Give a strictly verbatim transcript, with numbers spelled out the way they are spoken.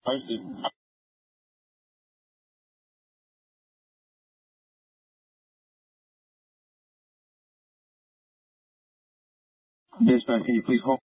I see. Yes, ma'am. Can you please hold?